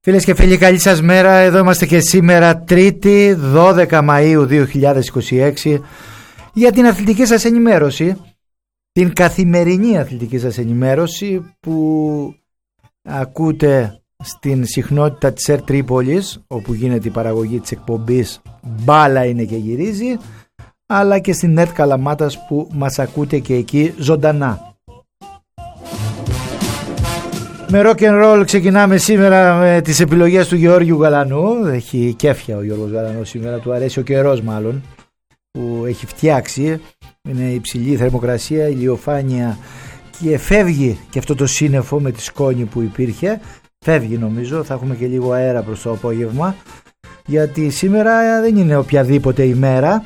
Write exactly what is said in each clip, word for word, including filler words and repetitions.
Φίλες και φίλοι, καλή σας μέρα. Εδώ είμαστε και σήμερα Τρίτη δώδεκα Μαΐου δύο χιλιάδες είκοσι έξι για την αθλητική σας ενημέρωση, την καθημερινή αθλητική σας ενημέρωση που ακούτε στην συχνότητα της Air Τρίπολης, όπου γίνεται η παραγωγή της εκπομπής Μπάλα είναι και γυρίζει, αλλά και στην Air Καλαμάτας που μας ακούτε και εκεί ζωντανά. Με rock and roll ξεκινάμε σήμερα με τις επιλογές του Γεώργιου Γαλανού. Έχει κέφια ο Γιώργος Γαλανός σήμερα, του αρέσει ο καιρός μάλλον που έχει φτιάξει. Είναι υψηλή θερμοκρασία, ηλιοφάνεια και φεύγει και αυτό το σύννεφο με τη σκόνη που υπήρχε. Φεύγει νομίζω, θα έχουμε και λίγο αέρα προς το απόγευμα, γιατί σήμερα δεν είναι οποιαδήποτε ημέρα.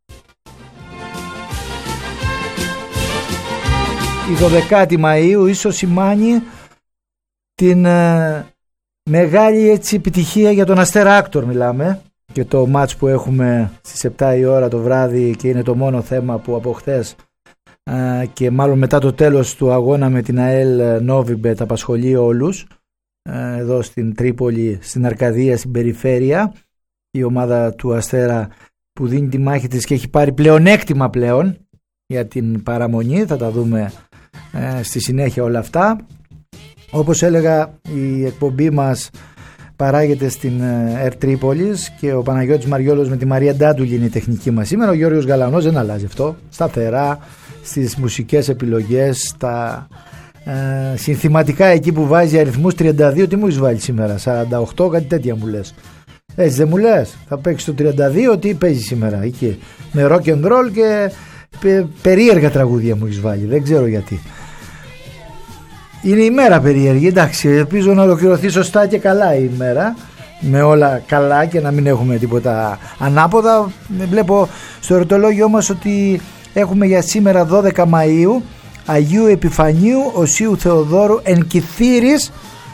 Η δωδεκάτη Μαΐου ίσως σημάνει την ε, μεγάλη έτσι επιτυχία για τον Αστέρα Άκτορ, μιλάμε, και το μάτς που έχουμε στις επτά η ώρα το βράδυ και είναι το μόνο θέμα που από χθες ε, και μάλλον μετά το τέλος του αγώνα με την ΑΕΛ Νόβιμπετ απασχολεί όλους ε, εδώ στην Τρίπολη, στην Αρκαδία, στην περιφέρεια, η ομάδα του Αστέρα που δίνει τη μάχη της και έχει πάρει πλεονέκτημα πλέον για την παραμονή. Θα τα δούμε ε, στη συνέχεια όλα αυτά. Όπως έλεγα, η εκπομπή μας παράγεται στην Air Τρίπολης και ο Παναγιώτης Μαριόλος με τη Μαρία Ντάντουλη είναι η τεχνική μας σήμερα. Ο Γιώργος Γαλανός δεν αλλάζει αυτό. Σταθερά στις μουσικές επιλογές, στα ε, συνθηματικά εκεί που βάζει αριθμούς τριάντα δύο. Τι μου έχεις βάλει σήμερα, σαράντα οκτώ, κάτι τέτοια μου λες. Έτσι δεν μου λες? Θα παίξεις το τριάντα δύο, τι παίζει σήμερα εκεί? Με rock and roll και πε, περίεργα τραγούδια μου έχεις βάλει, δεν ξέρω γιατί. Είναι η μέρα περίεργη, εντάξει, ελπίζω να ολοκληρωθεί σωστά και καλά η μέρα, με όλα καλά και να μην έχουμε τίποτα ανάποδα. Βλέπω στο ερωτολόγιο μας ότι έχουμε για σήμερα δώδεκα Μαΐου Αγίου Επιφανίου Οσίου Θεοδόρου εν Κηθήρης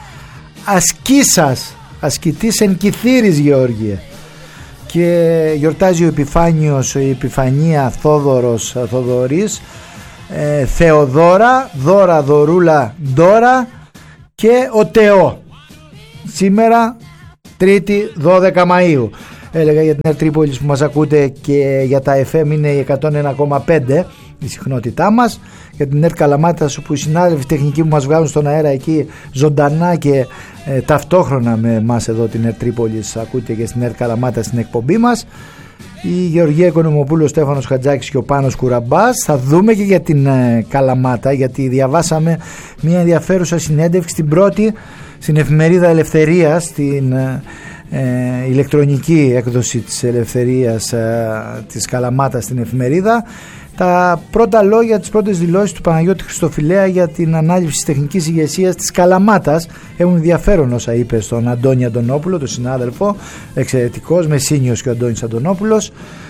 ασκήσας, ασκητής εν Κηθήρης, Γεώργιε, και γιορτάζει ο Επιφάνιος, η Επιφανία Θόδωρος Θοδωρής, Ε, Θεοδόρα, Δώρα, Δωρούλα, Ντόρα και ο Τεό. Σήμερα Τρίτη δώδεκα Μαΐου. Έλεγα για την Air Τρίπολης που μας ακούτε και για τα εφ εμ είναι η εκατόν ένα κόμμα πέντε η συχνότητά μας. Για την Air Καλαμάτας, όπου οι συνάδελφοι τεχνικοί που μας βγάζουν στον αέρα εκεί ζωντανά και ε, ταυτόχρονα με εμάς εδώ την Air Τρίπολης ακούτε και στην Air Καλαμάτας στην εκπομπή μας. Η Γεωργία Οικονομοπούλου, ο Στέφανος Χατζάκης και ο Πάνος Κουραμπάς. Θα δούμε και για την ε, Καλαμάτα, γιατί διαβάσαμε μια ενδιαφέρουσα συνέντευξη στην πρώτη, στην εφημερίδα Ελευθερίας, στην ε, ε, ηλεκτρονική έκδοση της Ελευθερίας ε, της Καλαμάτας στην εφημερίδα. Τα πρώτα λόγια, τις πρώτες δηλώσεις του Παναγιώτη Χριστοφιλέα για την ανάληψη της τεχνικής ηγεσίας της Καλαμάτας έχουν ενδιαφέρον όσα είπε στον Αντώνη Αντωνόπουλο, τον συνάδελφο, εξαιρετικός, Μεσίνιος και ο Αντώνης Αντωνόπουλος.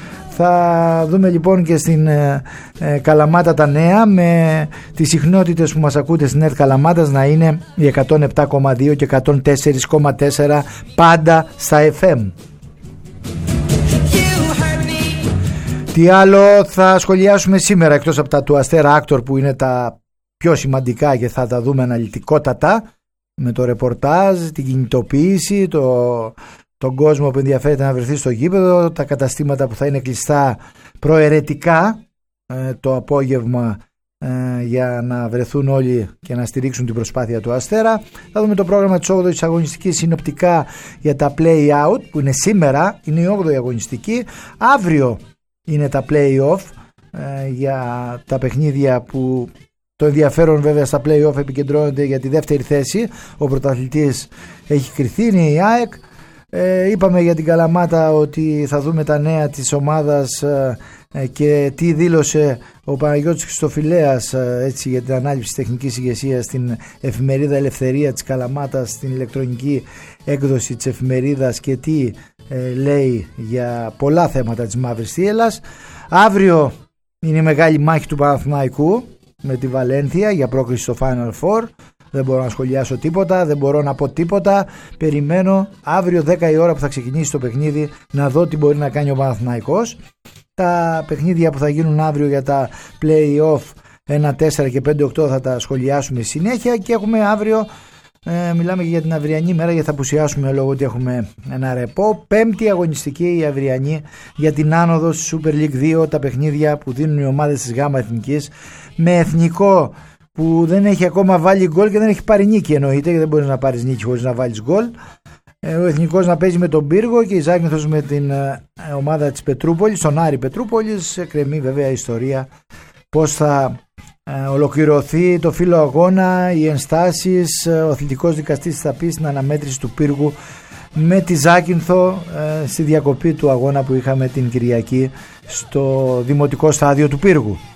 Θα δούμε λοιπόν και στην ε, ε, Καλαμάτα τα νέα, με τις συχνότητες που μας ακούτε στην Air Καλαμάτας να είναι η εκατόν επτά κόμμα δύο και εκατόν τέσσερα κόμμα τέσσερα πάντα στα εφ εμ. Τι άλλο θα σχολιάσουμε σήμερα εκτός από τα του Αστέρα Άκτορ που είναι τα πιο σημαντικά και θα τα δούμε αναλυτικότατα, με το ρεπορτάζ, την κινητοποίηση, το, τον κόσμο που ενδιαφέρεται να βρεθεί στο γήπεδο, τα καταστήματα που θα είναι κλειστά προαιρετικά ε, το απόγευμα ε, για να βρεθούν όλοι και να στηρίξουν την προσπάθεια του Αστέρα. Θα δούμε το πρόγραμμα της όγδοης αγωνιστικής συνοπτικά για τα play-out που είναι σήμερα, είναι η όγδοη αγωνιστική. Αύριο είναι τα play-off ε, για τα παιχνίδια που το ενδιαφέρον βέβαια στα play-off επικεντρώνονται για τη δεύτερη θέση. Ο πρωταθλητής έχει κριθεί, είναι η ΑΕΚ. Ε, είπαμε για την Καλαμάτα ότι θα δούμε τα νέα της ομάδας ε, ε, και τι δήλωσε ο Παναγιώτης Χριστοφιλέας ε, έτσι, για την ανάληψη τεχνικής ηγεσίας στην εφημερίδα Ελευθερία της Καλαμάτας, στην ηλεκτρονική έκδοση της εφημερίδας, και τι ε, λέει για πολλά θέματα της Μαύρης Θύελλας. Αύριο είναι η μεγάλη μάχη του Παναθηναϊκού με τη Βαλένθια για πρόκριση στο Final Four. Δεν μπορώ να σχολιάσω τίποτα, δεν μπορώ να πω τίποτα. Περιμένω αύριο δέκα η ώρα που θα ξεκινήσει το παιχνίδι να δω τι μπορεί να κάνει ο Παναθηναϊκός. Τα παιχνίδια που θα γίνουν αύριο για τα play-off ένα τέσσερα και πέντε οκτώ θα τα σχολιάσουμε συνέχεια, και έχουμε αύριο Ε, μιλάμε και για την αυριανή μέρα, γιατί θα απουσιάσουμε λόγω ότι έχουμε ένα ρεπό. Πέμπτη αγωνιστική η αυριανή για την άνοδο στη Super League δύο, τα παιχνίδια που δίνουν οι ομάδες της ΓΑΜΑ Εθνικής, με Εθνικό που δεν έχει ακόμα βάλει γκολ και δεν έχει πάρει νίκη, εννοείται, γιατί δεν μπορείς να πάρεις νίκη χωρίς να βάλεις γκολ. Ε, ο Εθνικός να παίζει με τον Πύργο και η Ζάκυνθος με την ε, ομάδα της Πετρούπολης, τον Άρη Πετρούπολης. Εκκρεμεί βέβαια η ιστορία πώς θα ε, ολοκληρωθεί το φύλλο αγώνα, οι ενστάσεις, ε, ο αθλητικός δικαστής θα πει στην αναμέτρηση του Πύργου με τη Ζάκυνθο ε, στη διακοπή του αγώνα που είχαμε την Κυριακή στο δημοτικό στάδιο του Πύργου.